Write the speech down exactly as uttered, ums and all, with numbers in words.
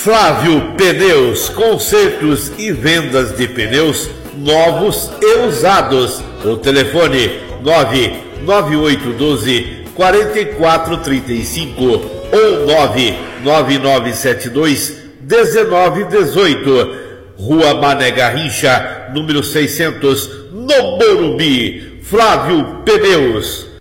Flávio Pneus, consertos e vendas de pneus novos e usados. O telefone nove nove oito um dois, quatro quatro três cinco ou nove nove nove sete dois, um nove um oito. Rua Mané Garrincha, número seiscentos, no Morumbi. Flávio Pneus.